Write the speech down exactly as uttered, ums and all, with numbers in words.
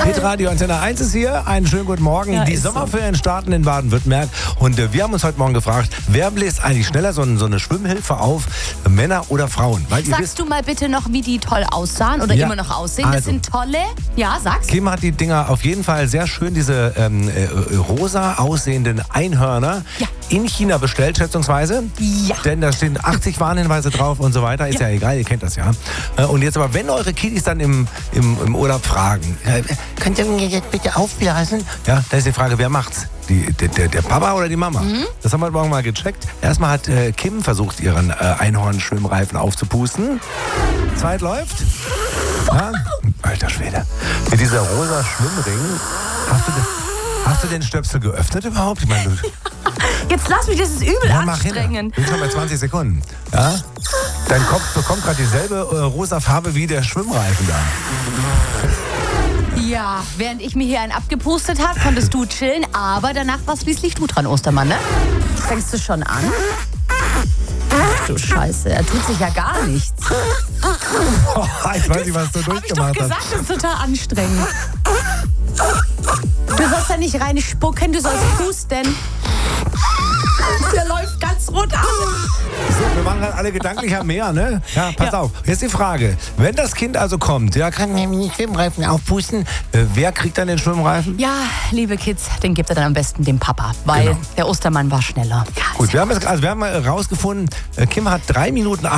Hitradio Antenne eins ist hier. Einen schönen guten Morgen. Ja, die ist Sommerferien starten in Baden-Württemberg. Und äh, wir haben uns heute Morgen gefragt, wer bläst eigentlich schneller so, so eine Schwimmhilfe auf? Männer oder Frauen? Weil ihr Sagst wisst, du mal bitte noch, wie die toll aussahen oder Ja, immer noch aussehen? Das also. sind tolle. Ja, sag's. Kim hat die Dinger auf jeden Fall sehr schön, diese ähm, äh, rosa aussehenden Einhörner Ja. in China bestellt, schätzungsweise. Ja. Denn da stehen achtzig Warnhinweise drauf und so weiter. Ist ja, Ja. egal, ihr kennt das ja. Äh, Und jetzt aber, wenn eure Kiddies dann im, im, im Urlaub fragen, äh, könnt ihr mir jetzt bitte aufblasen? Ja, da ist die Frage, wer macht's? Die, der, der, der Papa oder die Mama? Mhm. Das haben wir heute Morgen mal gecheckt. Erstmal hat äh, Kim versucht, ihren äh, Einhorn-Schwimmreifen aufzupusten. Zeit läuft. Ja? Alter Schwede. Mit dieser rosa Schwimmring. Hast du, den, hast du den Stöpsel geöffnet überhaupt? Ich meine, du, Jetzt lass mich, das ist übel ja, mach hin. anstrengend. Bin schon bei zwanzig Sekunden. Ja? Dein Kopf bekommt gerade dieselbe äh, rosa Farbe wie der Schwimmreifen da. Ja, während ich mir hier einen abgepustet habe, konntest du chillen, aber danach warst schließlich du dran, Ostermann, ne? Fängst du schon an? Ach du Scheiße, er tut sich ja gar nichts. Oh, ich weiß nicht, was du Hab ich doch durchgemacht hast. gesagt, das ist total anstrengend. Du sollst ja nicht rein spucken, du sollst pusten. Der läuft ganz rot an. So, wir waren gerade alle gedanklich am Meer, ne? Ja, pass Ja. auf. Jetzt die Frage. Wenn das Kind also kommt, ja, kann mir den Schwimmreifen aufpusten. Äh, wer kriegt dann den Schwimmreifen? Ja, liebe Kids, den gibt er dann am besten dem Papa, weil Genau. der Ostermann war schneller. Ja, Gut, wir haben, jetzt, also wir haben mal rausgefunden, äh, Kim hat drei Minuten